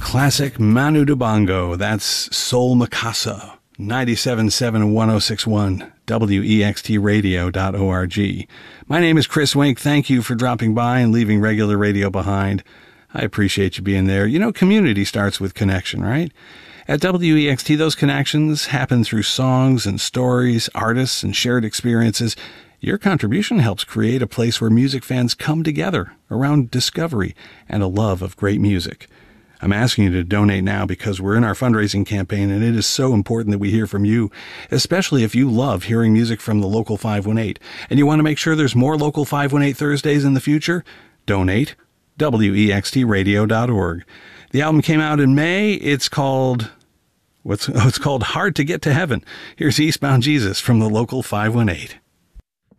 Classic Manu Dibango. That's Soul Mikasa. 97.7 and 106.1 WEXTradio.org. My name is Chris Wink. Thank you for dropping by and leaving regular radio behind. I appreciate you being there. You know, community starts with connection, right? At WEXT, those connections happen through songs and stories, artists, and shared experiences. Your contribution helps create a place where music fans come together around discovery and a love of great music. I'm asking you to donate now because we're in our fundraising campaign, and it is so important that we hear from you, especially if you love hearing music from the Local 518, and you want to make sure there's more Local 518 Thursdays in the future. Donate. WEXTradio.org. The album came out in May. It's called Hard to Get to Heaven. Here's Eastbound Jesus from the Local 518.